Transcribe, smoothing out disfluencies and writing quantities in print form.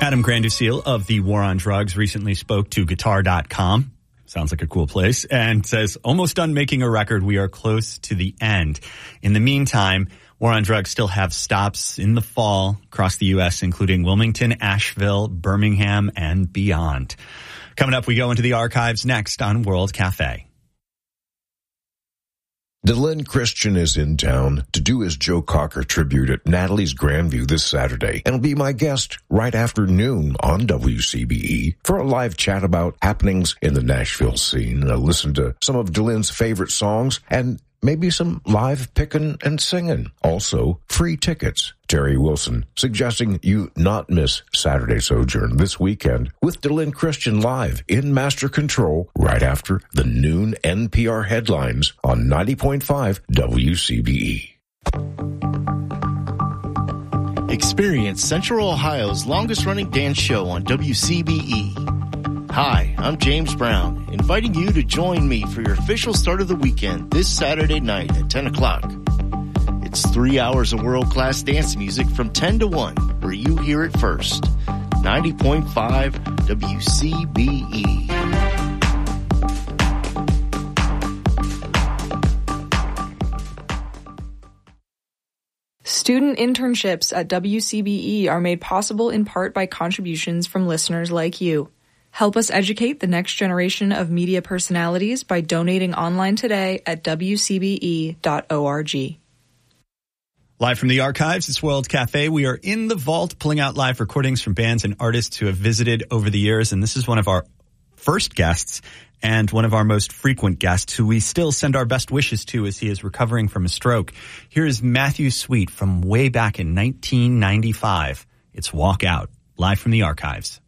Adam Granduciel of the War on Drugs recently spoke to Guitar.com. Sounds like a cool place. And says, almost done making a record. We are close to the end. In the meantime, War on Drugs still have stops in the fall across the U.S., including Wilmington, Asheville, Birmingham, and beyond. Coming up, we go into the archives next on World Cafe. Dylan Christian is in town to do his Joe Cocker tribute at Natalie's Grandview this Saturday and will be my guest right after noon on WCBE for a live chat about happenings in the Nashville scene. I'll listen to some of Dylan's favorite songs and maybe some live pickin' and singing. Also, free tickets. Terry Wilson suggesting you not miss Saturday Sojourn this weekend with Dylan Christian live in Master Control right after the noon NPR headlines on 90.5 WCBE. Experience Central Ohio's longest-running dance show on WCBE. Hi, I'm James Brown, inviting you to join me for your official start of the weekend this Saturday night at 10 o'clock. It's 3 hours of world-class dance music from 10 to 1, where you hear it first. 90.5 WCBE. Student internships at WCBE are made possible in part by contributions from listeners like you. Help us educate the next generation of media personalities by donating online today at wcbe.org. Live from the archives, it's World Cafe. We are in the vault pulling out live recordings from bands and artists who have visited over the years. And this is one of our first guests and one of our most frequent guests who we still send our best wishes to as he is recovering from a stroke. Here is Matthew Sweet from way back in 1995. It's Walk Out, live from the archives.